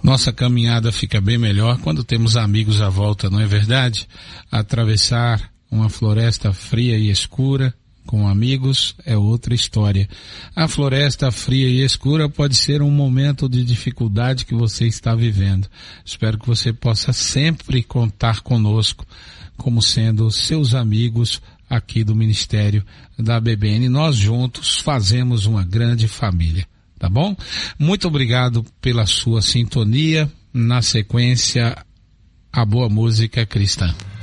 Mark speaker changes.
Speaker 1: Nossa caminhada fica bem melhor quando temos amigos à volta, não é verdade? Atravessar uma floresta fria e escura com amigos é outra história. A floresta fria e escura pode ser um momento de dificuldade que você está vivendo. Espero que você possa sempre contar conosco como sendo seus amigos aqui do Ministério da BBN. Nós juntos fazemos uma grande família, tá bom? Muito obrigado pela sua sintonia. Na sequência, a boa música cristã.